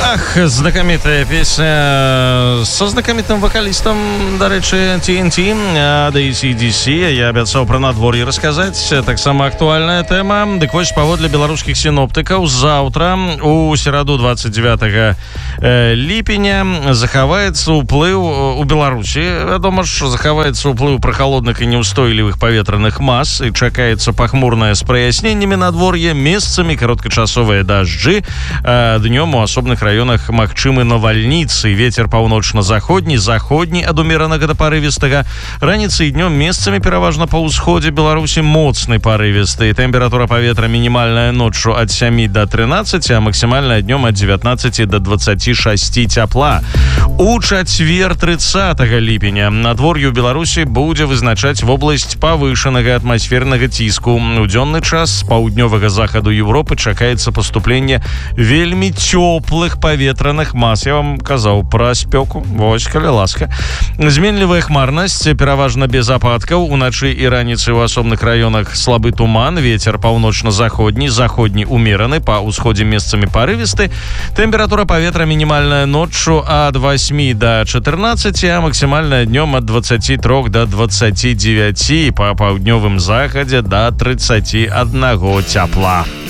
Ах, знакомитая песня со знакомитым вокалистом, до речі, TNT, AC/DC. Я абяцаў пра надвор'е расказаць. Таксама актуальная тэма. Дык вось, паводле беларускіх сіноптыкаў, заўтра, у сераду 29 ліпеня, захаваецца ўплыў у Беларусі. Вядома ж, захаваецца ўплыў прахалодных і неўстойлівых паветраных мас, і чакаецца пахмурнае з праясненнямі надвор'е, месцамі кароткачасовыя дажджы. Днём у асобных раёнах магчымы навальніцы. Вецер паўночна-заходні, заходні ад умеранага да парывістага. Раніцай і днём месцамі пераважна па ўсходзе Беларусі моцны парывісты. Тэмпература паветра мінімальная ноччу ад 7 до 13, а максімальная днём ад 19 до 26 цяпла. У чацвер 30 ліпеня надвор'е ў Беларусі будзе вызначаць вобласць павышанага атмасфернага ціску. У дзённы час з паўднёвага захаду Европы чакаецца паступленне вельмі цёплых паветраных мас. Я вам казаў пра спёку. Вось, калі ласка. Зменлівая хмарнасць, пераважна без ападкаў. Уначы і раніцай у асобных раёнах слабы туман, вецер паўночна-заходні, заходні умераны, па ўсходзе месцамі парывісты. Тэмпература паветра мінімальная ноччу ад 8 до 14, а максімальная днём ад 23 до 29, па паўднёвым захадзе до 31 цяпла.